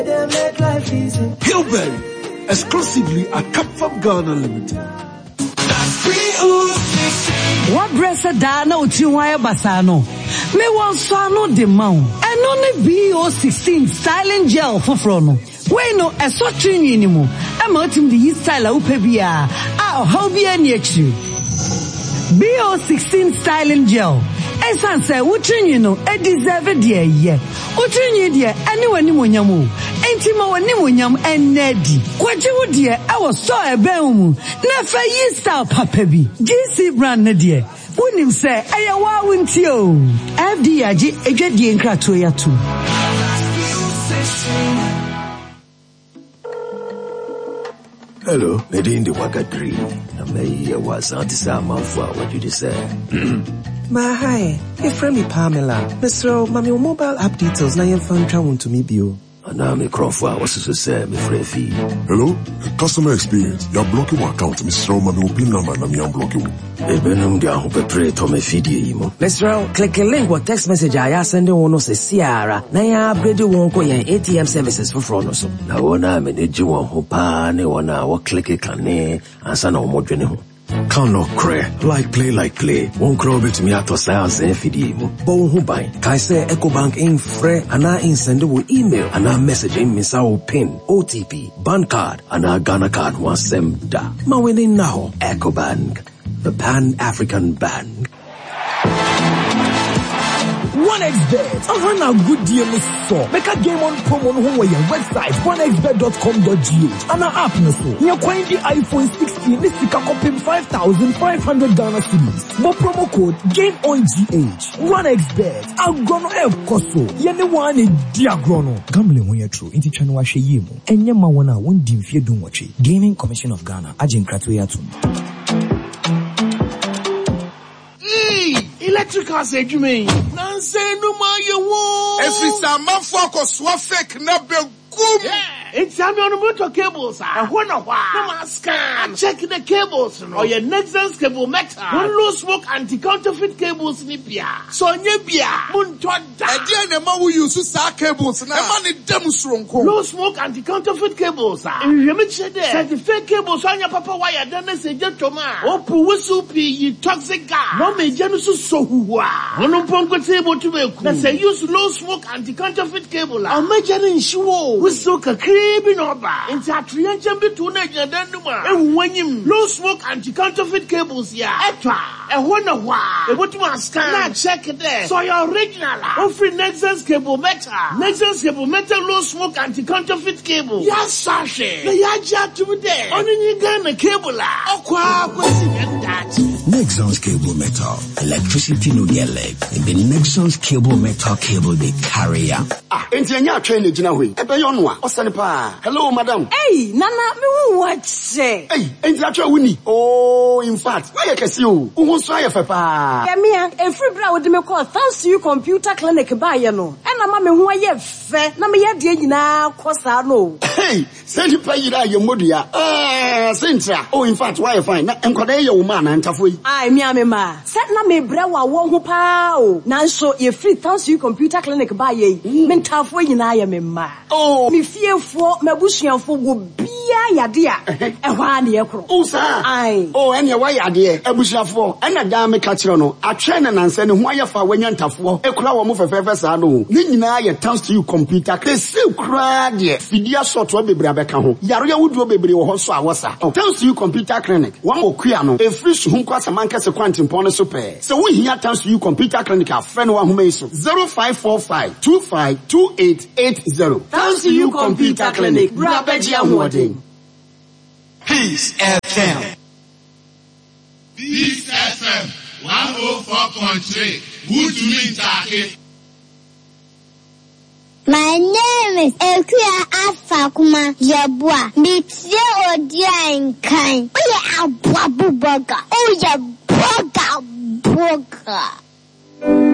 Hillberry, exclusively at Capfam Ghana Limited. What dresser Dana Uchiwaya Basano? Me want Sano de Mount. And only BO16 styling gel for Frono. We no a sorting anymore. I'm out in the style of Pebia. Our hobby and you. BO16 styling gel. Esan say utrinyi no e deserve de ye. Utrinyi de anyone ni monyamu. Enti ma woni monyam enedi. Kwaji wo de e wo so e ben mu. Na fa yi style papa bi. GC brand na de. Wonim say eye wa wunti o. FD agi edwadie nkrato ya tu. Hello, Medin the Wagadri. I was anti-Sama for what you say. Ma hi, your friend me Pamela. Mr. Mami mobile app details na yen fan travel to me bio. Now me Crawford was to say me free fee. Hello, customer experience. You're blocking my account, Mr. Mami pin number na me unblocking. Ebenum dia ho pray to me feed imo. Mr. Click a link or text message I send one say Sierra. Na ya upgrade won ko yen ATM services for front so. Na wona me de won ho pa ne wona wo click kane ansa na omo dwene ho. Can no cray, like play. Won't grow bit me at sales and feed Bon who buy. Kai say EcoBank in free and I send email and I message in Miss PIN, OTP, bank card and our Ghana card was sem da. Ma winning now, EcoBank, the Pan-African Bank. 1xbet. A good deal is so. Make a game on promo on your website 1xbet.com.gh and our app no so. You find the iPhone 16 this week copy 5,500 Ghana cedis. More promo code game on GH. 1xbet. I'm gonna help koso. Yene one diagrono. Gambling when you're true. Inti chanu wa sheyemo. Enye ma wana won dim fie dun wache. Gaming Commission of Ghana. Agent Kratoyatum. Electrical say you mean Nanse no ma ye wo Every time man focus so fake na be gum. It's time on motor cables I wanna why scan check the cables no or your Nexus cable metal one low smoke anti-counterfeit cables ni bia so nye bia munto da e dia na ma we use sa cables na ma ni dem sronko low smoke anti-counterfeit cables we me che there certificate cables anya papa wire dan na se jetoma opu wusu pi yi toxic gas no me je no so huwa wono ponko table to be ku na say use low smoke anti-counterfeit cable o me je no nshwo wusu kakri Binoba, into a triangle between a Januma, and when you low smoke anti-counterfeit cables, Etra, and wonder why. A what you scan, check it there. So your original, offering Nexus cable metal, Nexus cable metal, low smoke anti-counterfeit cable. Yes, Sasha, the Yaja to there. Only you got a cable, Nexus cable metal, electricity no get leg. The Nexus cable metal cable they carry up. Entianya train the jina hui. Ebe yonwa, osanipa. Hello, madam. Hey, Nana, me what say? Hey, entianya wini. Oh, in fact, why you can see you? Who so ya fepa? Kemia, e free bra with me call thanks to you computer clinic ba ye no. E na ma me ho ye fe, na me ye de nyina kosa no. Hey, send you pay ira ye modua. Sentra. Oh, in fact, why you fine? Na enkoda ye wo man antafo yi. Ai me amema. Set na me bra wa wo ho pa o. Nanso ye free thanks to you computer clinic ba ye. Me ntafo nyina ye me ma. Oh, me fiefo mabusuafo go bia yade a ehwa na ye kro. Oh, sir. Ai. Oh, ene wa yade abusuafo. Ena da me ka kire no. Atwe na nanse ne ho ayefa wanya ntafo. Ekura wo mo fefefe sa no. Ni nyina ye thanks to you computer. They still cry there. Fidia software bebre abeka ho. Yaro ya wuduo bebre wo ho so awosa. Thanks to you computer clinic. One okua no. E free so hu kwasa mankase kwantimpon no so pe. So we here thanks to you computer clinic a friend wa homa iso 0545 252880. Thanks to you computer clinic. Brabeji ahwodin. Peace FM. Peace FM 104.3. Good to meet you. My name is Ekuya Afakuma Yabua. Mitye Odia and Kind. Oh, yeah, Abu Burger. Oh, yeah, Burger.